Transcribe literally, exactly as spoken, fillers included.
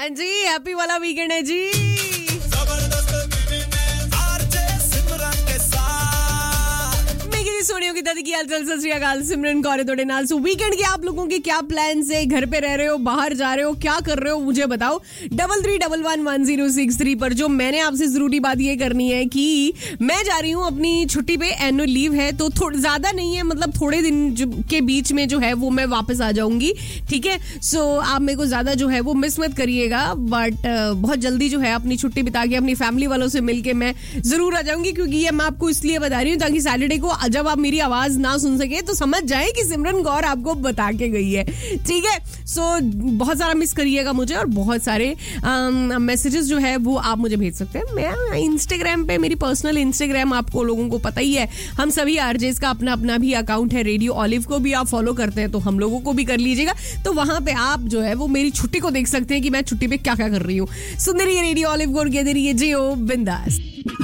हाँ जी, हैप्पी वाला वीकेंड है जी। सोनियो की दादी की हालचाल, सत श्री अकाल, सिमरन कौर तोड़े नाल। सो वीकेंड के आप लोगों के क्या प्लान्स है? घर पे रह रहे हो, बाहर जा रहे हो, क्या कर रहे हो मुझे बताओ। Double three double one one zero six three पर जो मैंने आपसे जरूरी बात ये करनी है कि मैं जा रही हूँ अपनी छुट्टी पे, एनुअल लीव है तो थोड़ा ज्यादा नहीं है, मतलब थोड़े दिन के बीच में जो है वो मैं वापस आ जाऊंगी, ठीक है। सो आप मेरे को ज्यादा जो है वो मिस मत करिएगा, बट बहुत जल्दी जो है अपनी छुट्टी बिता के अपनी फैमिली वालों से मिलके मैं जरूर आ जाऊंगी, क्योंकि ये मैं आपको इसलिए बता रही हूँ ताकि सैटरडे को जब आप मेरी आवाज ना सुन सके तो समझ जाए कि सिमरन गौर आपको बता के गई है, ठीक है। सो so, बहुत सारा मिस करिएगा मुझे, और बहुत सारे मैसेजेस जो है वो आप मुझे भेज सकते हैं। मैं इंस्टाग्राम पे, मेरी पर्सनल इंस्टाग्राम आपको लोगों को पता ही है, हम सभी आरजेस का अपना अपना भी अकाउंट है। रेडियो ऑलिव को भी आप फॉलो करते हैं तो हम लोगों को भी कर लीजिएगा, तो वहां पे आप जो है वो मेरी छुट्टी को देख सकते हैं कि मैं छुट्टी पे क्या क्या कर रही हूँ। सुंदर रेडियो ऑलिव को कहते रहिए, जियो बिंदास।